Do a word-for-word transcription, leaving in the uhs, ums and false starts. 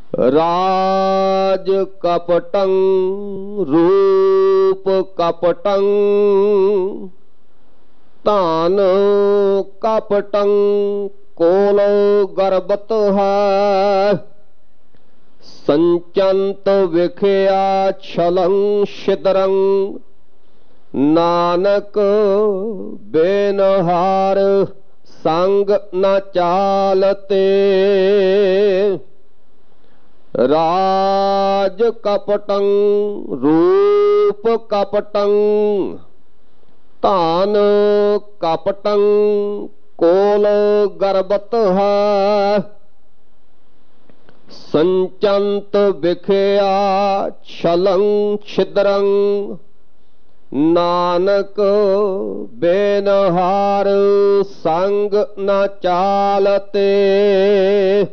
राज कपटं रूप कपटं तान कपटं कोल गर्भत है संचंत विखया छलं छिद्रं नानक बेनहार संग न चालते राज कपटं रूप कपटं तान कपटं कोल गर्भत है संचंत विखया छलं छिद्रं नानक बेनहार संग न चालते